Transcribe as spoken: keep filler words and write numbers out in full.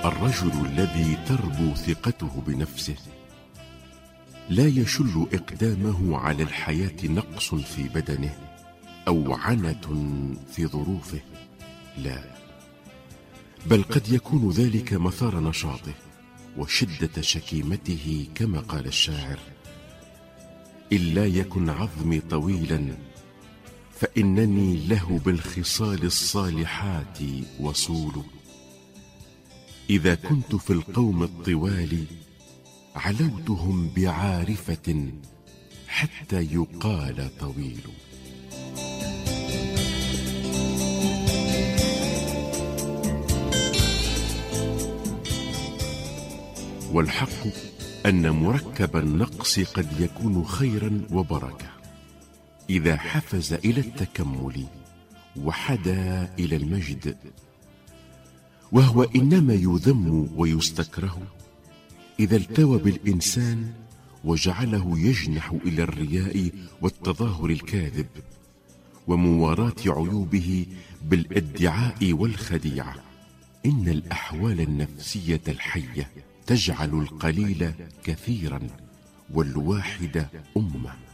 الرجل الذي تربو ثقته بنفسه لا يشل إقدامه على الحياة نقص في بدنه أو عنة في ظروفه، لا، بل قد يكون ذلك مثار نشاطه وشدة شكيمته، كما قال الشاعر: إن لا يكن عظمي طويلا فإنني له بالخصال الصالحات وصول. إذا كنت في القوم الطوال علوتهم بعارفة حتى يقال طويل. والحق أن مركب النقص قد يكون خيرا وبركة إذا حفز إلى التكمل وحدا إلى المجد، وهو إنما يذم ويستكره إذا التوى بالإنسان وجعله يجنح إلى الرياء والتظاهر الكاذب ومواراة عيوبه بالادعاء والخديعة. إن الأحوال النفسية الحية تجعل القليل كثيرا والواحد أمة.